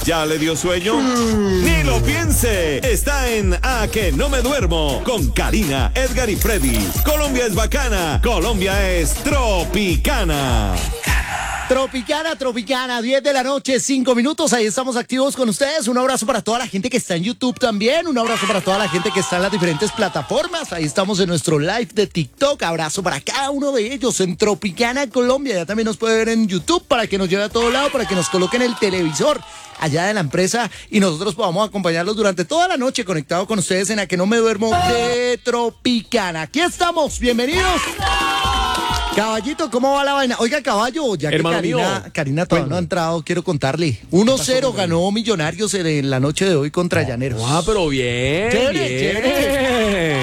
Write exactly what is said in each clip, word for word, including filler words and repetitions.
¿Ya le dio sueño? Ni lo piense. Está en A Que No Me Duermo con Karina, Edgar y Freddy. Colombia es bacana. Colombia es tropicana. Tropicana, Tropicana, diez de la noche, cinco minutos, ahí estamos activos con ustedes. Un abrazo para toda la gente que está en YouTube también, un abrazo para toda la gente que está en las diferentes plataformas. Ahí estamos en nuestro live de TikTok, abrazo para cada uno de ellos en Tropicana Colombia. Ya también nos puede ver en YouTube para que nos lleve a todo lado, para que nos coloquen el televisor allá de la empresa y nosotros podamos acompañarlos durante toda la noche conectado con ustedes en A Que No Me Duermo de Tropicana. Aquí estamos, bienvenidos. Caballito, ¿cómo va la vaina? Oiga, caballo, ya que Hermano Karina, mío. Karina todavía no ha entrado, quiero contarle. uno cero ganó Millonarios en la noche de hoy contra Llaneros. Ah, pero bien, Chévere, bien. chévere.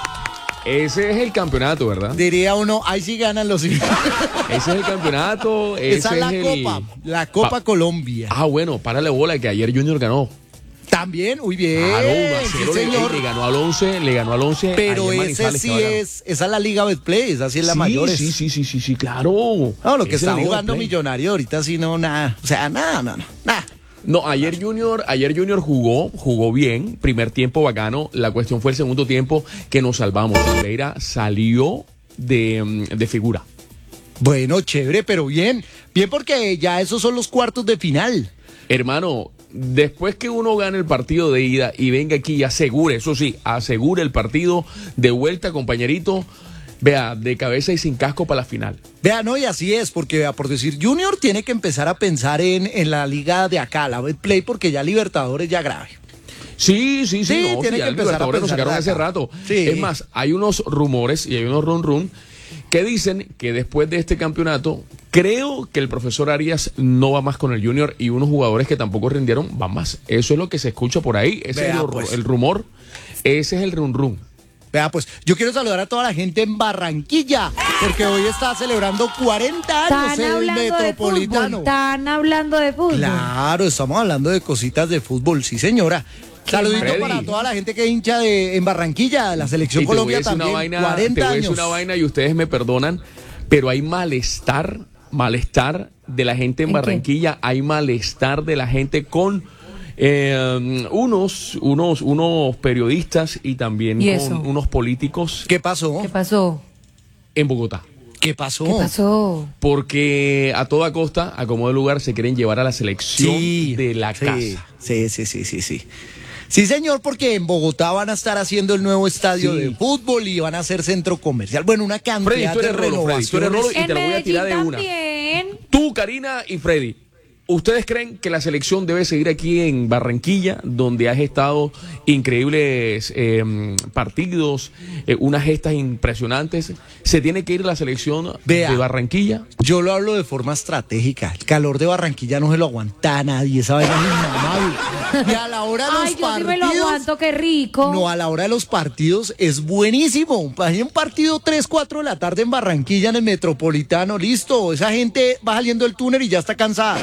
Ese es el campeonato, ¿verdad? Diría uno, ahí sí ganan los... Ese es el campeonato. Esa es la el... Copa, la Copa Pa- Colombia. Ah, bueno, párale bola que ayer Junior ganó. También, muy bien, Claro, uno a sí, cero, le, señor. le ganó al once, le ganó al once. Pero ayer ese Manizales, sí que va a ganar. es, esa es la Liga Betplay, esa sí es la Sí, mayores. Sí, sí, sí, sí, sí, claro. No, lo que Esa es está la Liga jugando Betplay. Millonario ahorita sí no, nada, o sea, nada, nada, nada. No, ayer Junior, ayer Junior jugó, jugó bien, primer tiempo bacano, la cuestión fue el segundo tiempo que nos salvamos. Pereira salió de, de figura. Bueno, chévere, pero bien, bien porque ya esos son los cuartos de final. Hermano, después que uno gane el partido de ida y venga aquí y asegure, eso sí, asegure el partido de vuelta, compañerito, vea, de cabeza y sin casco para la final. Vea, no, y así es, porque vea, por decir, Junior tiene que empezar a pensar en, en la liga de acá, la Betplay, porque ya Libertadores ya grave. Sí, sí, sí, Sí, no, tiene sí, que ya empezar a Libertadores nos pensar sacaron de hace acá. rato. Sí. Es más, hay unos rumores y hay unos run run que dicen que después de este campeonato, creo que el profesor Arias no va más con el Junior y unos jugadores que tampoco rindieron van más. Eso es lo que se escucha por ahí, ese Vea, es el, pues. el rumor, ese es el run run. Vea, pues, yo quiero saludar a toda la gente en Barranquilla, porque hoy está celebrando cuarenta años Están el hablando de fútbol, Metropolitano. están hablando de fútbol. Claro, estamos hablando de cositas de fútbol, sí señora. Saludito Freddy. para toda la gente que hincha de, en Barranquilla, la selección Y te voy a Colombia decir una también, vaina, te cuarenta voy a decir años. una vaina y ustedes me perdonan, pero hay malestar, malestar de la gente en ¿En qué? Barranquilla, hay malestar de la gente con eh, unos, unos, unos periodistas y también ¿Y con eso? unos políticos ¿Qué pasó? ¿Qué pasó? en Bogotá. ¿Qué pasó? ¿Qué pasó? Porque a toda costa, a como de lugar, se quieren llevar a la selección Sí, de la sí, casa. Sí, sí, sí, sí, sí. Sí, señor, porque en Bogotá van a estar haciendo el nuevo estadio Sí. de fútbol y van a hacer centro comercial. Bueno, una Freddy, cantidad tú de eres rolo, Freddy, tú eres rolo renovaciones. y te lo voy a tirar de una. También. Tú, Karina y Freddy, ¿ustedes creen que la selección debe seguir aquí en Barranquilla, donde has estado increíbles eh, partidos, eh, unas gestas impresionantes? ¿Se tiene que ir la selección Vea. de Barranquilla? Yo lo hablo de forma estratégica. El calor de Barranquilla no se lo aguanta a nadie, esa vaina es inmamable. Y a la hora de los Ay, yo sí partidos... me lo aguanto, qué rico. No, a la hora de los partidos es buenísimo. Hay un partido tres, cuatro de la tarde en Barranquilla, en el Metropolitano, listo. Esa gente va saliendo del túnel y ya está cansada.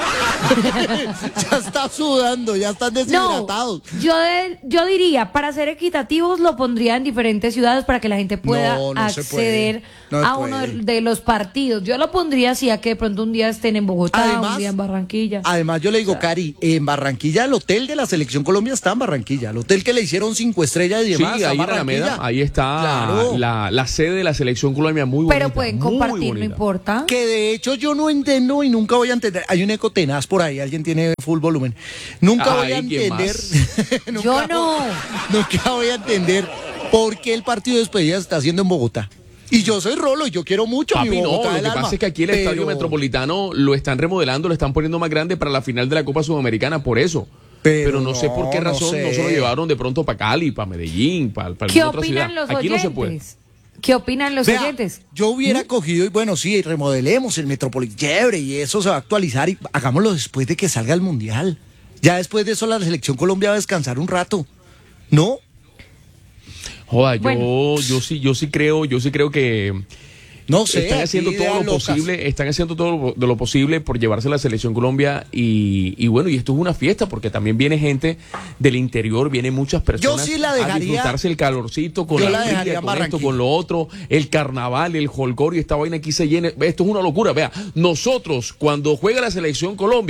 Ya está sudando, ya están No, deshidratados. yo, de- yo diría, para ser equitativos, lo pondría en diferentes ciudades para que la gente pueda No, no se acceder puede. No se a uno de, puede. de los partidos. Yo lo pondría así, a que de pronto un día estén en Bogotá, Además- un día en Barranquilla. Además, yo le digo, Cari, en Barranquilla, el hotel de la Selección Colombia está en Barranquilla. El hotel que le hicieron cinco estrellas y Sí, demás. está ahí en Barranquilla. Alameda, ahí está Claro. la, la sede de la selección Colombia, muy bonita. Pero pueden muy compartir, no bonita. importa. Que de hecho yo no entiendo y nunca voy a entender. Hay un eco tenaz por ahí, alguien tiene full volumen. Nunca voy a Ay, ¿quién entender. Nunca Yo no. voy- Nunca voy a entender por qué el partido de despedida se está haciendo en Bogotá. Y yo soy Rolo y yo quiero mucho mi Papi, no, Bogotá lo del que alma, pasa es que aquí el pero- Estadio Metropolitano lo están remodelando, lo están poniendo más grande para la final de la Copa Sudamericana, por eso. Pero Pero, no, sé por qué no, no razón no, sé. se lo llevaron de pronto para Cali, para Medellín, para, para ¿Qué alguna otra ciudad. opinan los Aquí oyentes? no se puede. ¿Qué opinan los Vea, oyentes? yo hubiera cogido y bueno, sí, remodelemos el Metropolitano, chévere, y eso se va a actualizar y hagámoslo después de que salga el Mundial. Ya después de eso la Selección Colombia va a descansar un rato. ¿No? Joda, yo, Bueno. yo sí, yo sí creo, yo sí creo que No sé. están haciendo aquí todo ideas lo locas. posible, están haciendo todo lo, de lo posible por llevarse a la selección Colombia y, y bueno, y esto es una fiesta porque también viene gente del interior, vienen muchas personas sí la a dejaría- disfrutarse el calorcito con yo la, la dejaría trilla, en con esto, Barranquilla. con lo otro, el carnaval, el jolgorio, esta vaina aquí se llena, esto es una locura, vea, nosotros cuando juega la selección Colombia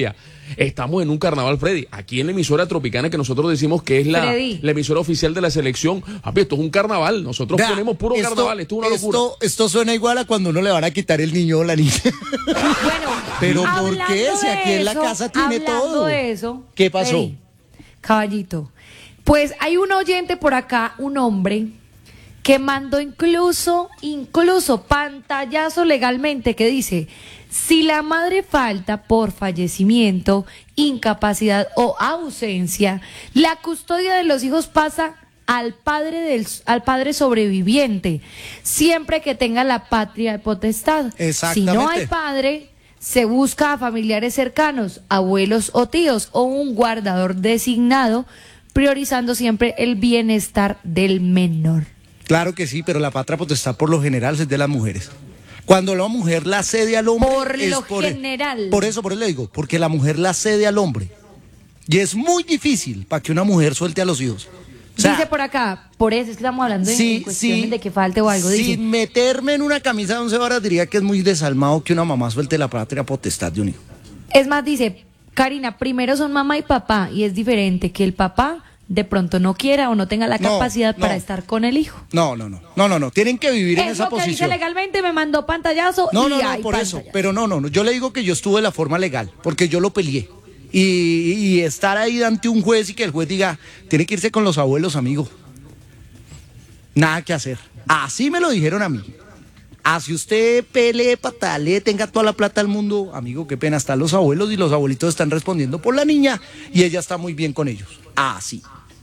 estamos en un carnaval, Freddy. Aquí en la emisora Tropicana, que nosotros decimos que es la, la emisora oficial de la selección. Papi, esto es un carnaval. Nosotros Vea, ponemos puro esto, carnaval. Esto es una locura. Esto, esto suena igual a cuando uno le van a quitar el niño o la niña. Bueno, pero ¿por qué? Si aquí en la casa tiene todo. De eso, ¿Qué pasó? Freddy, caballito. Pues hay un oyente por acá, un hombre, que mandó incluso, incluso pantallazo legalmente que dice: si la madre falta por fallecimiento, incapacidad o ausencia, la custodia de los hijos pasa al padre del al padre sobreviviente, siempre que tenga la patria potestad. Si no hay padre, se busca a familiares cercanos, abuelos o tíos, o un guardador designado, priorizando siempre el bienestar del menor. Claro que sí, pero la patria potestad por lo general es de las mujeres. Cuando la mujer la cede al hombre... Por es lo por general. El, por eso, por eso le digo, porque la mujer la cede al hombre. Y es muy difícil para que una mujer suelte a los hijos. O sea, dice por acá, por eso es que estamos hablando sí, en cuestiones sí, de que falte o algo. Dice, sin meterme en una camisa de once varas, diría que es muy desalmado que una mamá suelte la patria potestad de un hijo. Es más, dice, Karina, primero son mamá y papá, y es diferente que el papá de pronto no quiera o no tenga la no, capacidad no. para estar con el hijo. No, no, no, no, no, no, tienen que vivir es en esa lo que posición. dice legalmente, me mandó pantallazo no, y no, no, hay por pantallazo. eso, pero no, no, no, yo le digo que yo estuve de la forma legal, porque yo lo peleé. Y, y estar ahí ante un juez y que el juez diga, tiene que irse con los abuelos, amigo. Nada que hacer. Así me lo dijeron a mí. Así usted pelee, patale, tenga toda la plata del mundo, amigo, qué pena, están los abuelos y los abuelitos están respondiendo por la niña y ella está muy bien con ellos. Así.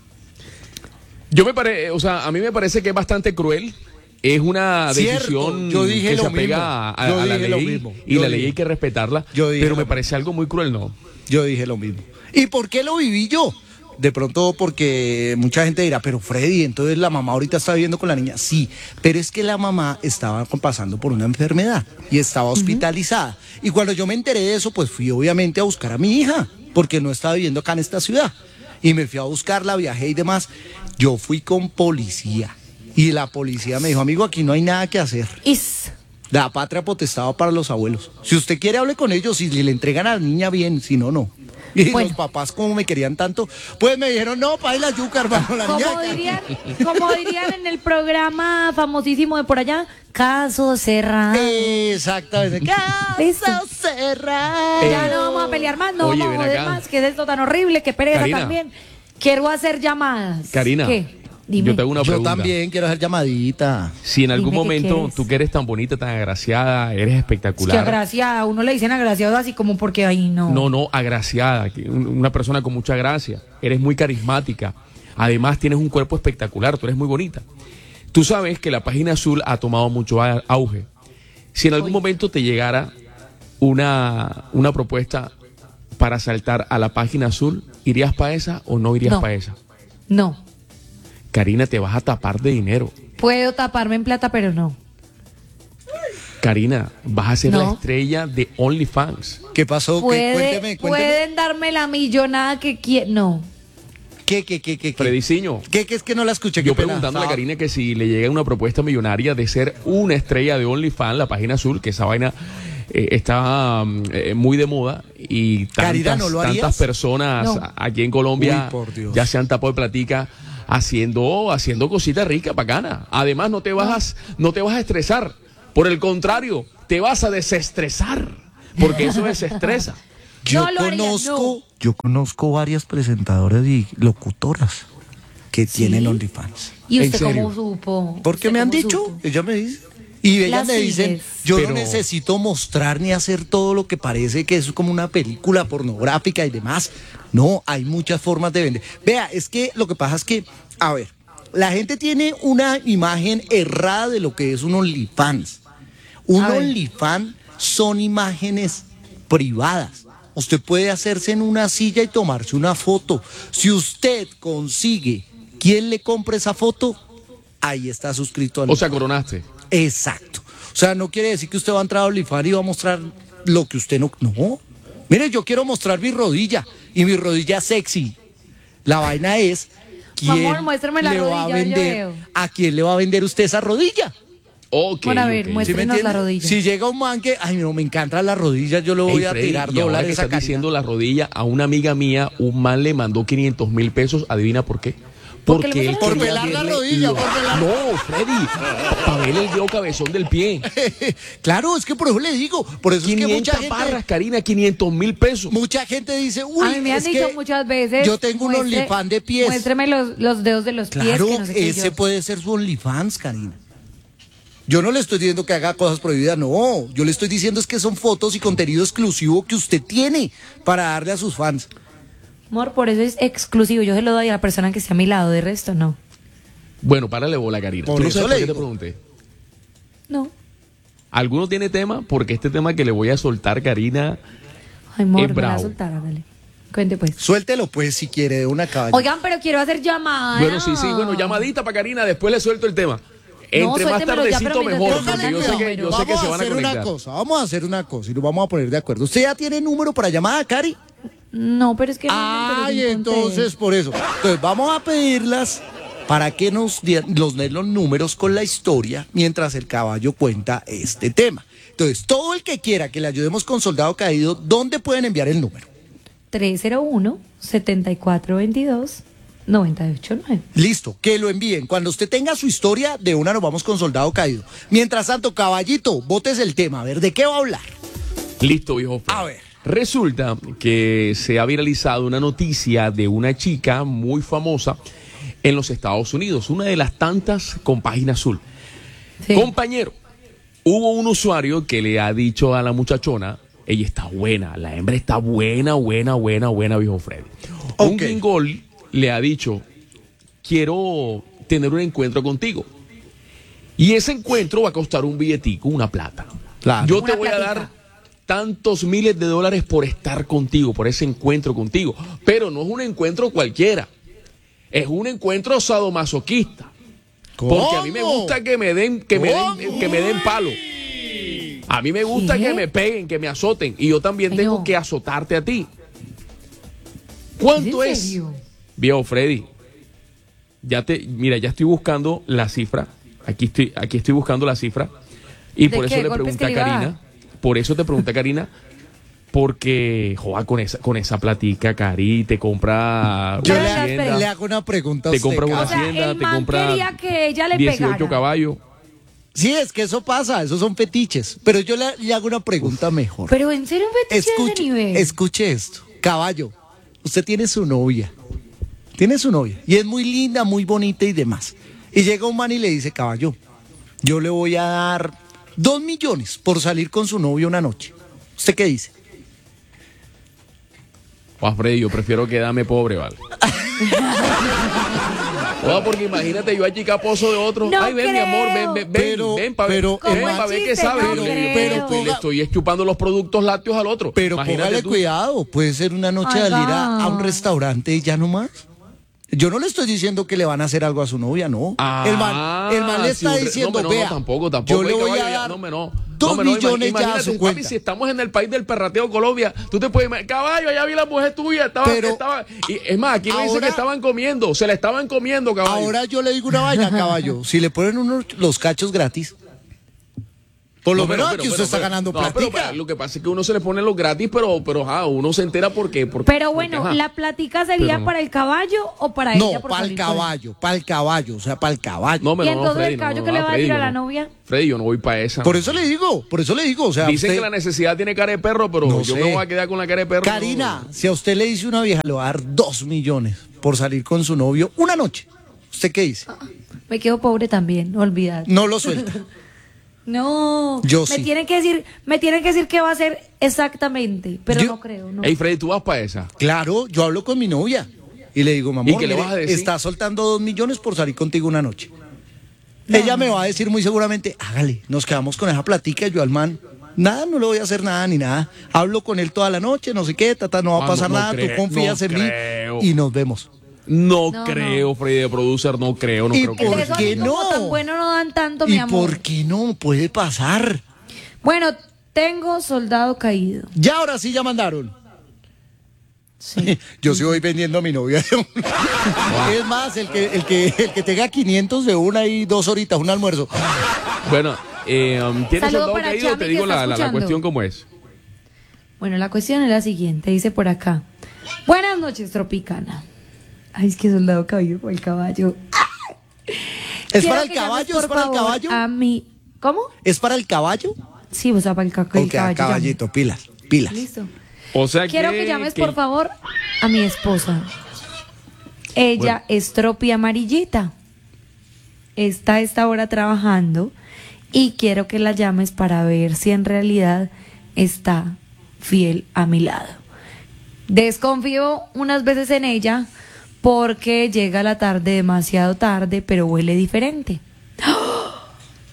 Yo me parece, o sea, a mí me parece que es bastante cruel. Es una Cierto, decisión yo dije que lo se apega mismo. a, a Yo la dije lo ley mismo. y Yo la dije. ley hay que respetarla, Yo dije pero lo me mismo. parece algo muy cruel, ¿no? Yo dije lo mismo. ¿Y por qué lo viví yo? De pronto porque mucha gente dirá, pero Freddy, entonces la mamá ahorita está viviendo con la niña. Sí, pero es que la mamá estaba pasando por una enfermedad y estaba hospitalizada. Uh-huh. Y cuando yo me enteré de eso, pues fui obviamente a buscar a mi hija, porque no estaba viviendo acá en esta ciudad. Y me fui a buscarla, viajé y demás. Yo fui con policía y la policía me dijo, amigo, aquí no hay nada que hacer. Is. La patria potestad para los abuelos. Si usted quiere, hable con ellos y le entregan a la niña bien, si no, no. Y bueno, los papás, como me querían tanto, pues me dijeron, no, paila yuca, hermano, la como niña. dirían, como dirían en el programa famosísimo de por allá, caso cerrado. Exactamente, caso cerrado. Ya no vamos a pelear más, no Oye, vamos a joder acá. más, que es esto tan horrible, que pereza Karina. también. Quiero hacer llamadas. Karina, ¿Qué? Dime. yo te hago una Yo pregunta. también quiero hacer llamadita. Si en algún Dime qué momento quieres. tú que eres tan bonita, tan agraciada, eres Es que espectacular. agraciada, a uno le dicen agraciado así como porque ahí no. No, no, agraciada, que un- una persona con mucha gracia, eres muy carismática, además tienes un cuerpo espectacular, tú eres muy bonita. Tú sabes que la página azul ha tomado mucho a- auge. Si en algún Oye. momento te llegara una, una propuesta para saltar a la página azul, ¿irías para esa o no irías No. para esa? No. Karina, te vas a tapar de dinero. Puedo taparme en plata, pero no. Karina, vas a ser No. la estrella de OnlyFans. ¿Qué pasó? ¿Qué? Puede, Cuénteme, cuénteme. pueden darme la millonada que quieran. No. ¿Qué, qué, qué, qué? qué? Frediciño, ¿Qué, qué es que no la escuché? yo Qué pena. preguntándole a Estaba- Karina que si le llega una propuesta millonaria de ser una estrella de OnlyFans, la página azul, que esa vaina eh, está mm, eh, muy de moda y Karina, tantas, ¿no lo harías? tantas personas No. a- aquí en Colombia Uy, por Dios. ya se han tapado de platica haciendo, haciendo cositas ricas, bacanas. Además, no te vas, no te vas a estresar. Por el contrario, te vas a desestresar, porque eso desestresa. Yo No lo haría, conozco, no. yo conozco varias presentadoras y locutoras que ¿Sí? tienen OnlyFans. ¿Y ¿En usted serio? cómo supo? Porque ¿Usted me han cómo dicho, supo? ellas me dicen. Y ellas Las me dicen, sigues. yo Pero- no necesito mostrar ni hacer todo lo que parece que es como una película pornográfica y demás. No, hay muchas formas de vender. Vea, es que lo que pasa es que, a ver, la gente tiene una imagen errada de lo que es un OnlyFans. Un A ver. OnlyFans son imágenes privadas. Usted puede hacerse en una silla y tomarse una foto. Si usted consigue quien le compre esa foto, ahí está suscrito al... O sea, coronaste. Exacto. O sea, no quiere decir que usted va a entrar a OnlyFans y va a mostrar lo que usted no... No. Mire, yo quiero mostrar mi rodilla y mi rodilla sexy. La vaina es... ¿quién Amor, muéstrame la le va a rodilla, yo vender, veo. ¿a quién le va a vender usted esa rodilla? Ok. Bueno, a ver, ok. ¿Sí me muéstrenos la entiende? rodilla. Si llega un man que, ay, no, me encantan las rodillas, yo le voy Ey, a Freddy, tirar y ahora que dólares a estás Karina. diciendo la rodilla, a una amiga mía, un man le mandó quinientos mil pesos. ¿Adivina por qué? ¿Por qué le Porque él mandó Por quería pelar la verle rodilla, lo- por pelar- No, Freddy, para verle el dedo cabezón del pie. Claro, es que por eso le digo, por eso es que mucha quinientas gente, barras, Karina, quinientos mil pesos. mucha gente dice, uy, a mí me han es dicho que muchas veces. yo tengo un muestre- OnlyFans de pies. Muéstreme los, los dedos de los Claro, pies. Que no sé qué ese yo. puede ser su OnlyFans, Karina. Yo no le estoy diciendo que haga cosas prohibidas, no. Yo le estoy diciendo es que son fotos y contenido exclusivo que usted tiene para darle a sus fans. Amor, por eso es exclusivo. Yo se lo doy a la persona que esté a mi lado, de resto no. Bueno, párale bola, Karina. Por ¿Tú no eso sabes le por qué te digo. pregunté? No. ¿Alguno tiene tema? Porque este tema que le voy a soltar, Karina, Ay, amor, Es me la bravo. soltar, dale. Cuente pues. Suéltelo pues si quiere de una caballa. Oigan, pero quiero hacer llamada. Bueno, sí, sí, bueno, llamadita para Karina, después le suelto el tema. Entre más suéltemelo ya, tardecito pero mientras mejor, tanto, porque yo sé que, yo sé que vamos se a van a hacer una conectar. cosa, vamos a hacer una cosa y nos vamos a poner de acuerdo. ¿Usted ya tiene número para llamada, Cari? No, pero es que. Ay, no, entonces por eso. Entonces vamos a pedirlas para que nos den los, den los números con la historia mientras el caballo cuenta este tema. Entonces, todo el que quiera que le ayudemos con Soldado Caído, ¿dónde pueden enviar el número? tres cero uno, siete cuatro dos dos, nueve ocho nueve. Listo, que lo envíen. Cuando usted tenga su historia, de una nos vamos con Soldado Caído. Mientras tanto, caballito, botes el tema. A ver, ¿de qué va a hablar? Listo, viejo. Fred. A ver. Resulta que se ha viralizado una noticia de una chica muy famosa en los Estados Unidos, una de las tantas con página azul. Sí. Compañero, hubo un usuario que le ha dicho a la muchachona, ella está buena, la hembra está buena, buena, buena, buena, viejo Freddy. Un Ok. gringol le ha dicho, quiero tener un encuentro contigo. Y ese encuentro va a costar un billetico, una plata. Claro. Yo te Una voy a platica. dar tantos miles de dólares por estar contigo, por ese encuentro contigo. Pero no es un encuentro cualquiera. Es un encuentro sadomasoquista. Porque a mí me ¿Cómo? gusta que me den, que me den, ¿Cómo? que me den palo. A mí me gusta ¿Qué? que me peguen, que me azoten. Y yo también Ay, tengo no. que azotarte a ti. ¿Cuánto ¿Es en es? serio? Viejo Freddy, ya te, mira, ya estoy buscando la cifra. Aquí estoy, aquí estoy buscando la cifra. Y ¿De por eso qué? le ¿Golpes pregunté a que le iba a Karina. Por eso te pregunté a Karina. Porque, joa, con esa, con esa platica, Cari, te compra Yo una le, Espera, hacienda, espera. le hago una pregunta a te usted, compra una O sea, hacienda, el te man compra quería que ella le dieciocho pegara. caballos. Sí, es que eso pasa, esos son fetiches. Pero yo le, le hago una pregunta mejor. Pero en serio, un fetiche de ese Escuche, nivel. escuche esto. Caballo, usted tiene su novia. Tiene su novia. Y es muy linda, muy bonita y demás. Y llega un man y le dice, caballo, yo le voy a dar dos millones por salir con su novio una noche. ¿Usted qué dice? Juan Freddy, yo prefiero quedarme pobre, ¿vale? Joda, porque imagínate yo allí caposo de otro. No Ay, ven, mi amor, ven, creo. ven, ven, Pero- ven para ver, pero, ven hermano, pa' ver qué chiste, sabe. no Yo le- creo. pero, pero, Ponga- le estoy chupando los productos lácteos al otro. Pero Imagínate póngale tú. cuidado, puede ser una noche de Ay, al ir a, a un va. restaurante y ya no más. Yo no le estoy diciendo que le van a hacer algo a su novia, no. Ah, el, man, el man le sí, está hombre. diciendo, no, me no, vea, no, tampoco, tampoco. yo le Ay, voy a caballo, ya, dar no, me no. dos No, me no, millones ya a imagínate, su papi, cuenta. si estamos en el país del perrateo Colombia, tú te puedes imaginar, caballo, allá vi la mujer tuya, estaba, Pero- estaba, y es más, aquí me dice ahora- que estaban comiendo, se la estaban comiendo, caballo. Ahora yo le digo una vaina, caballo. Si le ponen unos, los cachos gratis, por lo No, pero- menos pero- aquí usted pero- está pero- ganando no, pero- platica. pero lo que pasa es que uno se le pone los gratis, pero, pero ajá, uno se entera porque. porque Pero bueno, porque, ajá. ¿la platica sería Pero no. para el caballo o para ella? No, por para el salir con él? caballo, para el caballo, o sea, para el caballo. No, me ¿Y no, no, entonces Freddy, el no, caballo no, que le no, va a Freddy, decir a yo la no. novia? Freddy, yo no voy para esa. Por eso le digo, por eso le digo, o sea, Dicen usted- que la necesidad tiene cara de perro, pero No yo sé. me voy a quedar con la cara de perro. Karina, no. si a usted le dice una vieja, le va a dar dos millones por salir con su novio una noche. ¿Usted qué dice? Me quedo pobre también, olvidar. No lo suelta. No, Yo me sí. tienen que decir, me tienen que decir qué va a hacer exactamente, pero Yo- no creo, no. Ey, Freddy, tú vas para esa. Claro, yo hablo con mi novia y le digo, mamá, ¿Y qué le vas a decir? está soltando dos millones por salir contigo una noche. Ella me va a decir muy seguramente, hágale, nos quedamos con esa platica, yo al man, nada, no le voy a hacer nada ni nada. Hablo con él toda la noche, no sé qué, tata, no va a Ah, pasar no, no nada, creo, tú confías no en creo. mí y nos vemos. No, No, creo, Freddy, de producer, no creo, no ¿Y creo que. por De eso qué así como no? tan bueno no dan tanto, mi ¿Y amor. por qué no? Puede pasar. Bueno, tengo soldado caído. Ya ahora sí ya mandaron. Sí. Yo sí voy vendiendo a mi novia de una. Es más, el que, el que, el que tenga quinientos de una y dos horitas, un almuerzo. Bueno, eh, um, ¿tienes Saludo soldado para caído? Chami, Te que digo está la, la, la escuchando. cuestión como es. Bueno, la cuestión es la siguiente, dice por acá. Buenas noches, Tropicana. Ay, es que soldado caído por el caballo. ¿Es Quiero para el que llames, caballo? por ¿Es para el favor, caballo? A mí. ¿Cómo? ¿Es para el caballo? Sí, o sea, para el, ca- el Ok, caballo. caballito, pilas, pilas. llame. Listo. O sea Quiero que llames, por favor, a mi esposa. Ella es Tropi Amarillita. Está a esta hora trabajando y quiero que la llames para ver si en realidad está fiel a mi lado. Desconfío unas veces en ella porque llega a la tarde demasiado tarde, pero huele diferente. ¡Oh!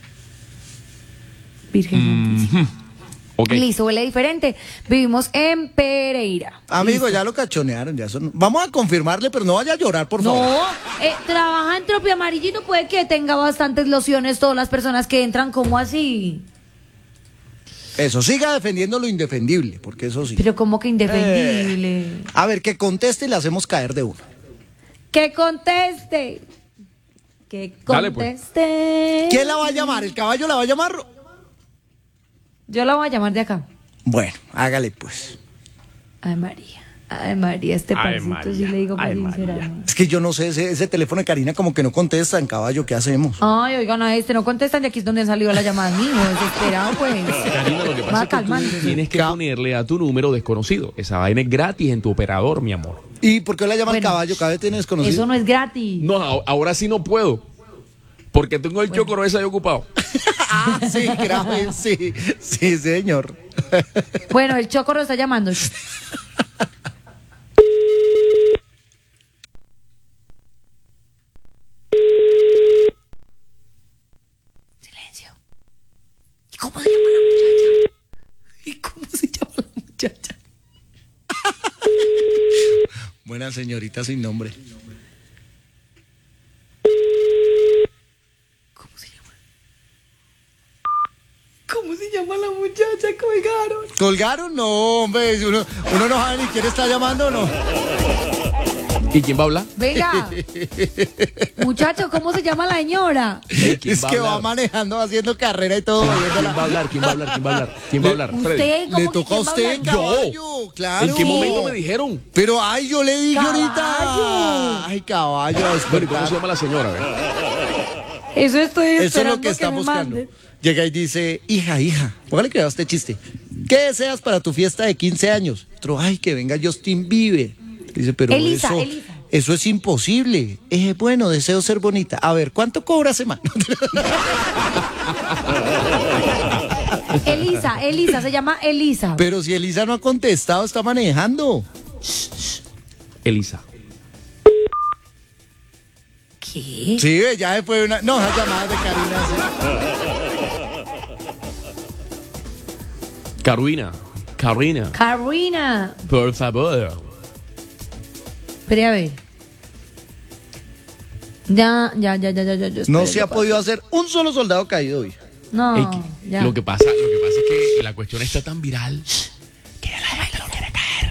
Virgen Santísima. Ok. Listo, huele diferente. Vivimos en Pereira. Amigo, Listo. ya lo cachonearon, ya son. Vamos a confirmarle, pero no vaya a llorar, por favor. No, eh, trabaja en Tropi Amarillito, puede que tenga bastantes lociones todas las personas que entran, ¿cómo así? Eso, siga defendiendo lo indefendible, porque eso sí. Pero como que indefendible. A ver, que conteste y le hacemos caer de uno. Que conteste. Que Dale, pues. conteste. ¿Quién la va a llamar? ¿El caballo la va a llamar? Yo la voy a llamar de acá. Bueno, hágale pues. Ay, María. Ay, María, este Ay, pasito María. sí le digo Ay, para María. sincerarme. Es que yo no sé, ese, ese teléfono de Karina como que no contesta en caballo, ¿qué hacemos? Ay, oigan, a este no contestan, de aquí es donde han salido las llamadas mío, desesperado pues. Karina, lo que Va pasa es que calmando. tú tienes que ponerle a tu número desconocido. Esa vaina es gratis en tu operador, mi amor. ¿Y por qué la llaman Bueno, caballo? Cada vez tiene desconocido. Eso no es gratis. No, a- ahora sí no puedo. Porque tengo el chocoro ese ahí ocupado. Ah, sí, grave, sí, sí, señor. Bueno, el Chocorro está llamando. Silencio. ¿Y cómo se llama la muchacha? ¿Y cómo se llama la muchacha? Buena señorita sin nombre. ¿Cómo se llama? ¿Cómo se llama la muchacha? Colgaron. ¿Colgaron? No, hombre, uno, uno no sabe ni quién está llamando o no. ¿Y quién va a hablar? Venga. Muchacho, ¿cómo se llama la señora? Ey, ¿quién Es va a que va hablar? manejando, haciendo carrera y todo. ¿Quién va a hablar? ¿Quién va a hablar? ¿Quién va a hablar? ¿Quién va a hablar? Freddy. Usted, ¿cómo Le que toca a quién va usted, hablar? caballo, claro. ¿En qué momento me dijeron? Pero ay, yo le dije ahorita. Caballo. Ay, caballo, a Bueno, ¿y ¿cómo despertar. se llama la señora? A ver. Eso estoy Eso es esperando lo que está me buscando. mande. Llega y dice, hija, hija, póngale cuidado a este chiste. ¿Qué deseas para tu fiesta de quince años? Otro, ay, que venga Justin Bieber. Dice, pero Elisa, eso, Elisa. eso es imposible. Eh, bueno, deseo ser bonita. A ver, ¿cuánto cobra semana? Elisa, Elisa, se llama Elisa. Pero si Elisa no ha contestado, está manejando. Elisa. ¿Qué? Sí, ya después de una... No, esas llamadas de Karina. Sí. Carolina. Carolina. Karina. Por favor. Espere a ver. Ya, ya, ya, ya, ya, ya. ya, No espere, se ha ¿qué podido hacer un solo soldado caído hoy. pasa? No, Ey, que- ya. lo que pasa, lo que pasa es que la cuestión está tan viral que ya la gente no quiere caer.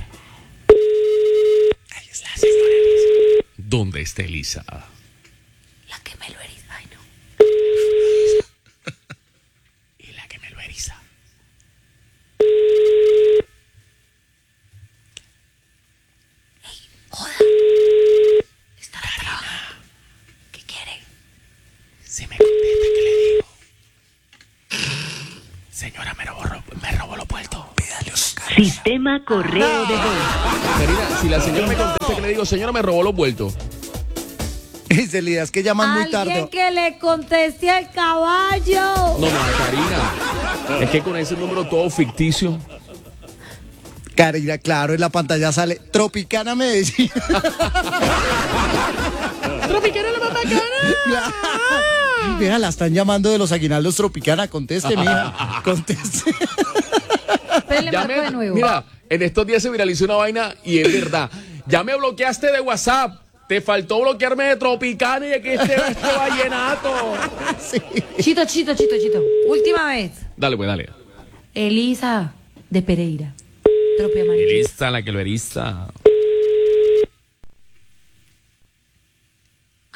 Ahí está, señora Elisa. ¿Dónde está Elisa? La que me lo eriza. Ay, no. Y la que me lo eriza. Está trabajando. ¿Qué quiere? Si me contesta, ¿qué le digo? Señora, me robó, me robó los puertos. Pídale unos carros. Sistema correo de voz. Karina, si la señora me contesta, ¿qué le digo? Señora, me robó los vueltos. Dice Lidia, es que llaman muy Alguien tarde. que le conteste al caballo. No, no, Karina. Es que con ese número todo ficticio. Karina, claro, en la pantalla sale Tropicana Medellín. Tropicana la papacana. Ay, vea, la están llamando de los aguinaldos Tropicana. Conteste, mija. Conteste. Espérenle, Ya marco me- de nuevo. Mira, en estos días se viralizó una vaina y es verdad. Ya me bloqueaste de WhatsApp. Te faltó bloquearme de Tropicana y aquí este, este vallenato. Sí. Chito, chito, chito, chito. Última vez. Dale, pues, dale. Elisa de Pereira. Tropi Amarillita. Elisa, la que lo eriza.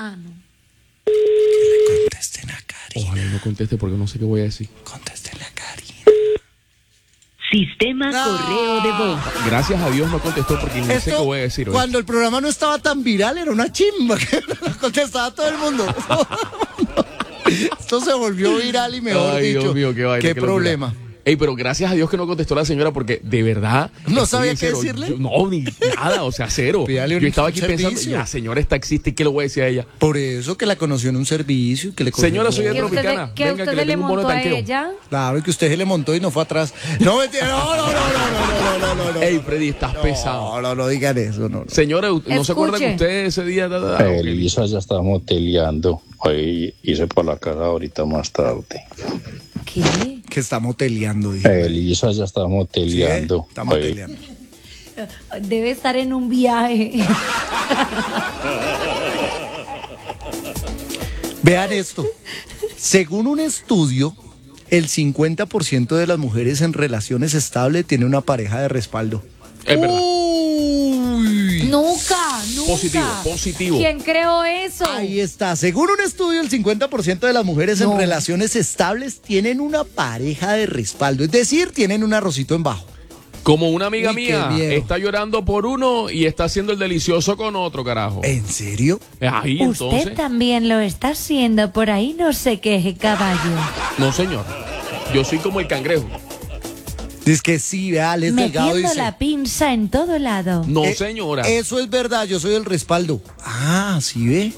Ah, no. Contesten a Karina. Ojalá no conteste porque no sé qué voy a decir. Contestenle a Karina. Sistema No. correo de voz. Gracias a Dios no contestó porque no sé qué voy a decir hoy. Cuando el programa no estaba tan viral, era una chimba que lo contestaba todo el mundo. Esto se volvió viral y mejor Ay, dicho. Dios mío, qué vaina. qué qué locura. problema. Ey, pero gracias a Dios que no contestó la señora porque de verdad. ¿No estoy sabía en qué cero. decirle? Yo- no, ni nada, o sea, cero. Pídale un Yo estaba aquí servicio. pensando, la señora está existe, ¿qué le voy a decir a ella? Por eso que la conoció en un servicio. Que le cogió- Señora, soy de ¿Que usted, Tropicana. le- que Venga, usted que le le tengo un bono montó de a tanqueo. ella? Claro, y que usted se le montó y no fue atrás. No, mentira, no, no, no, no, no, no, no, no, no. Ey, Freddy, estás pesado. No, no, no digan eso, no. no. Señora, ¿no se acuerda que Escuche. usted ese día... da, da, da, ok. Elisa ya está moteleando. Hoy hice por la casa ahorita más tarde. ¿Qué? Que está moteleando, dije. Elisa ya está ¿Sí, eh? moteleando. Está Hoy- moteleando. Debe estar en un viaje. Vean esto. Según un estudio, el cincuenta por ciento de las mujeres en relaciones estables tiene una pareja de respaldo. Es verdad. Uy. Nunca, nunca. Positivo, positivo. ¿Quién creó eso? Ahí está. Según un estudio, el cincuenta por ciento de las mujeres No. en relaciones estables tienen una pareja de respaldo. Es decir, tienen un arrocito en bajo. Como una amiga Uy, qué mía miedo. está llorando por uno y está haciendo el delicioso con otro, carajo. ¿En serio? Ahí Usted entonces. también lo está haciendo, por ahí no se queje, caballo. No, señor. Yo soy como el cangrejo. Dice que sí, vea, Les Delgado Metiendo dice. la pinza en todo lado. No, Eh, señora. Eso es verdad, yo soy el respaldo. Ah, sí ve.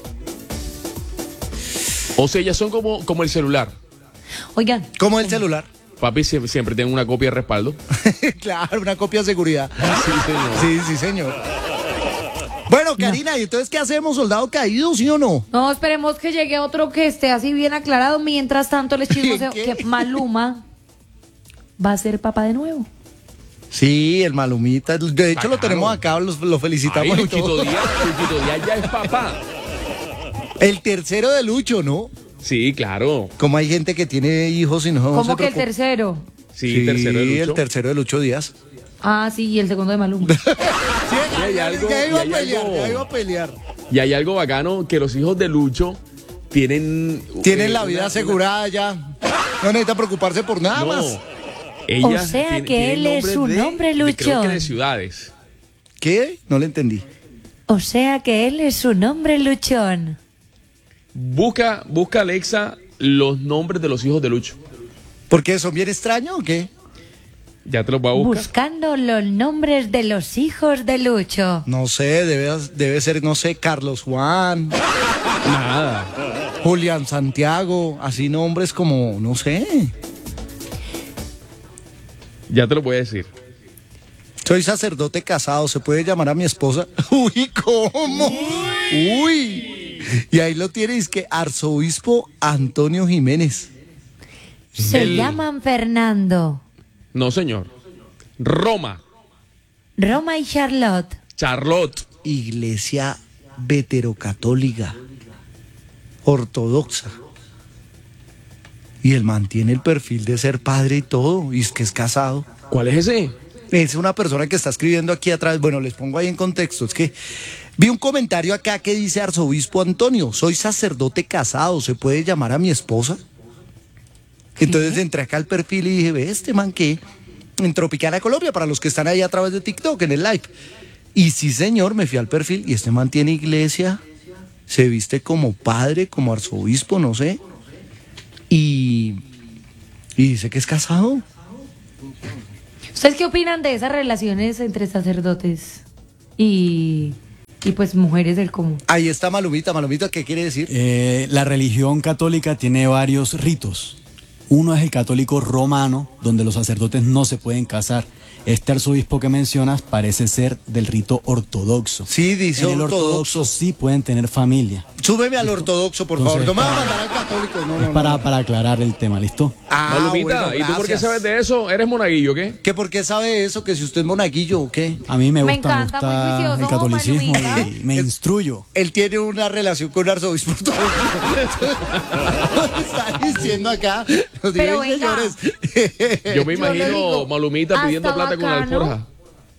O sea, ellas son como, como el celular. Oigan, Como el celular. Papi siempre, siempre tengo una copia de respaldo. Claro, una copia de seguridad. Sí, señor. Sí, sí, señor. Bueno, Karina, ¿y entonces qué hacemos, soldado caído, sí o no? no, esperemos que llegue otro que esté así bien aclarado. Mientras tanto, les chismoseo ¿Qué? que Maluma va a ser papá de nuevo. Sí, el Malumita. De hecho, Ah, lo tenemos claro. acá, los- lo Ay, felicitamos y Luchito todo. Díaz, Luchito Díaz ya es papá. El tercero de Lucho, ¿no? Sí, claro. Como hay gente que tiene hijos y no ¿Cómo se que el preocupa. tercero? Sí, Sí, tercero de Lucho. el tercero de Lucho Díaz. Ah, sí, y el segundo de Maluma. Sí, Y hay ya, algo- ya iba a y hay pelear, algo- ya iba a pelear. Y hay algo bacano que los hijos de Lucho tienen... Tienen eh, la vida una- asegurada ya. No necesita preocuparse por nada No. más. Ellas O sea tienen- que tienen él es nombres un de- hombre de- Creo que luchón. de ciudades. ¿Qué? No le entendí. O sea que él es un hombre luchón. Busca, busca Alexa los nombres de los hijos de Lucho. ¿Por qué? ¿Son bien extraños o qué? Ya te los voy a buscar. Buscando los nombres de los hijos de Lucho. No sé, debe, debe ser, no sé, Carlos Juan, Nada. Julián Santiago, así nombres como, no sé. Ya te lo voy a decir. Soy sacerdote casado, ¿se puede llamar a mi esposa? Uy, ¿cómo? Uy. Y ahí lo tienes, que arzobispo Antonio Jiménez. Se El- llaman Fernando, No, señor. Roma. Roma y Charlotte. Charlotte. Iglesia veterocatólica, ortodoxa. Y él mantiene el perfil de ser padre y todo, y es que es casado. ¿Cuál es ese? Es una persona que está escribiendo aquí atrás. Bueno, les pongo ahí en contexto. Es que vi un comentario acá que dice: arzobispo Antonio, soy sacerdote casado, ¿se puede llamar a mi esposa? Entonces entré acá al perfil y dije: ve este man que en Tropicana Colombia, para los que están ahí a través de TikTok, en el live. Y sí, señor, me fui al perfil y este man tiene iglesia, se viste como padre, como arzobispo, no sé. Y, y dice que es casado. ¿Ustedes qué opinan de esas relaciones entre sacerdotes y, y pues mujeres del común? Ahí está Malumita. Malumita, ¿qué quiere decir? Eh, la religión católica tiene varios ritos. Uno es el católico romano, donde los sacerdotes no se pueden casar. Este arzobispo que mencionas parece ser del rito ortodoxo. Sí, dice En el ortodoxo. ortodoxo sí pueden tener familia. Súbeme al ortodoxo, por Entonces, favor. No me vas a para- mandar al católico. No, Es no, no. para, para aclarar el tema, ¿listo? Ah, Malumita, bueno, ¿y tú por qué gracias. sabes de eso? ¿Eres monaguillo, qué? ¿Qué por qué sabe eso? Que si usted es monaguillo o qué. A mí me Me gusta, me encanta, muy gusta juicioso, el catolicismo Malumita. y me instruyo. Él tiene una relación con un arzobispo ortodoxo. Está diciendo acá. Los Pero digo, venga. señores. Yo me Yo le imagino digo, Malumita pidiendo hasta plata con la bacano. alforja.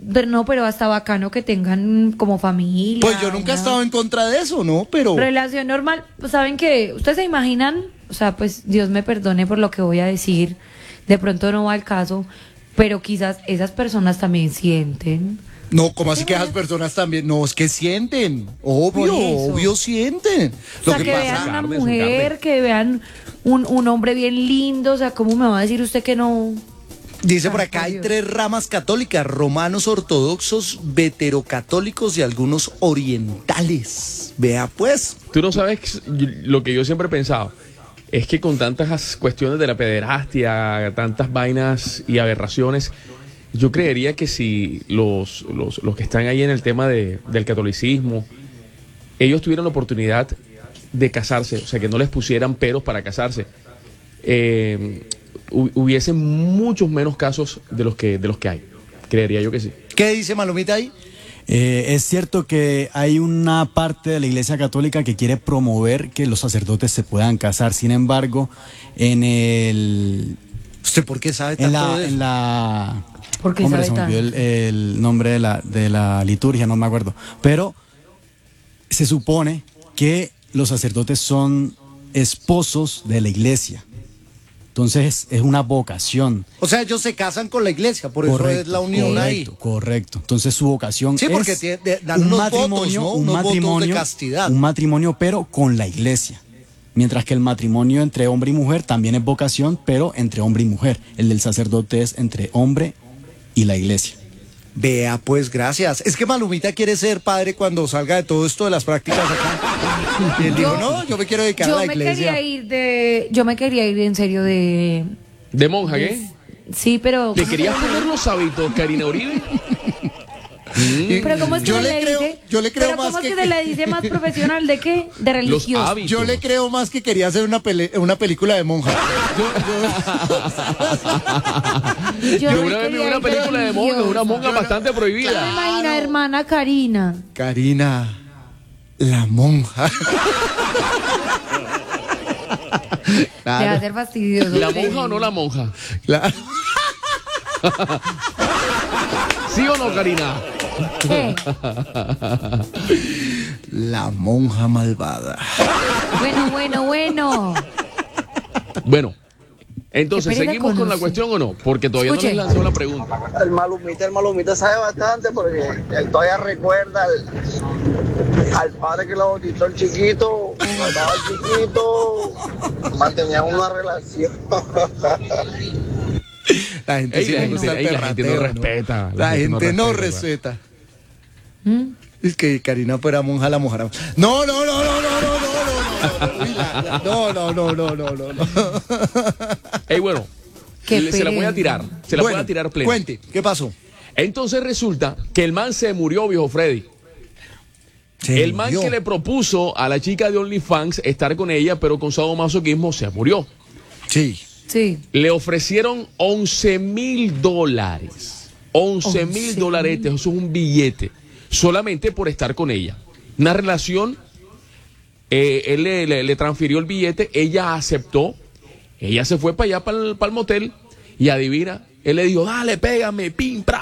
de- no, pero hasta bacano que tengan como familia. Pues yo nunca he una estado en contra de eso, ¿no? Pero relación normal. Pues, ¿saben qué? ¿Ustedes se imaginan? O sea, pues Dios me perdone por lo que voy a decir. De pronto no va al caso, pero quizás esas personas también sienten. no, como así que esas personas también, no, es que sienten, obvio, Por eso. obvio sienten. O sea, Lo que, que vean pasa, una Carne, su mujer, carne. que vean un, un hombre bien lindo. O sea, ¿cómo me va a decir usted que no? dice por Ay, acá, por hay Dios. tres ramas católicas, romanos ortodoxos, veterocatólicos y algunos orientales. Vea pues. Tú no sabes lo que yo siempre he pensado. Es que con tantas cuestiones de la pederastia, tantas vainas y aberraciones, yo creería que si los, los, los que están ahí en el tema de, del catolicismo, ellos tuvieran la oportunidad de casarse, o sea, que no les pusieran peros para casarse, eh, hu- hubiesen muchos menos casos de los que, de los que hay. Creería yo que sí. ¿Qué dice Malumita ahí? Eh, es cierto que hay una parte de la Iglesia Católica que quiere promover que los sacerdotes se puedan casar. Sin embargo, en el ¿Usted por qué sabe en tanto la, de eso? en la ¿Por qué hombre, sabe se me olvidó el, tanto? el nombre de la, de la liturgia, no me acuerdo. Pero se supone que los sacerdotes son esposos de la Iglesia. Entonces es una vocación. O sea, ellos se casan con la iglesia, por eso es la unión ahí. correcto, correcto. Entonces su vocación Sí, porque es tiene- de- dan un unos matrimonio, votos, ¿no? un Unos votos de matrimonio, castidad. un matrimonio, pero con la iglesia. Mientras que el matrimonio entre hombre y mujer también es vocación, pero entre hombre y mujer. El del sacerdote es entre hombre y la iglesia. Vea, pues gracias. Es que Malumita quiere ser padre cuando salga de todo esto de las prácticas acá. Y él dijo, Yo- no, yo me quiero dedicar a Yo la me iglesia. quería ir de. Yo me quería ir en serio de. ¿De monja qué? Sí, pero. ¿Le querías poner los hábitos, Karina Uribe? Y- Pero ¿cómo es que yo se le le creo, dice? yo le creo Pero más ¿cómo que, es que se le dice más profesional de qué? De religioso. hábitos. yo le creo más que quería hacer una pele- una película de monja. Yo Yo me una vez vi quería una ir película de monja, una monja Yo no- bastante ¿Te prohibida. imaginas, hermana Karina? Karina, la monja. Deja Claro, de ser fastidioso. ¿La Freddy. monja o no la monja? claro. ¿Sí o no, Karina? ¿Qué? La monja malvada. Bueno, bueno, bueno. Bueno, entonces, Qué pereza ¿seguimos con la conoce. cuestión o no? Porque todavía Escuche. no les lanzó la pregunta. El malumita, el malumita sabe bastante porque él todavía recuerda al, al padre que lo bautizó el chiquito, cuando estaba chiquito, mantenían una relación. La gente, Ey, sí la le gente- gusta el ey, la gente no perrateo, respeta, La, gente no respeta. Es que Karina fuera monja, la mojará. No, no, no, no, no, no, no, no, no. Uy, la- la- no, no, no, no, no, no, no. Ey, bueno, Qué le- se la voy a pereza. tirar. Se la Bueno, voy a tirar plena. Cuente, ¿qué pasó? Entonces resulta que el man se murió, viejo Freddy. Se el man murió. que le propuso a la chica de OnlyFans estar con ella, pero con sadomasoquismo, se murió. Sí. Sí. Le ofrecieron once mil dólares. once mil once dólares, eso es un billete. Solamente por estar con ella. Una relación, eh, él le, le- le transfirió el billete, ella aceptó. Ella se fue para allá, para el, para el motel, y adivina, él le dijo, dale, pégame, pim, pra,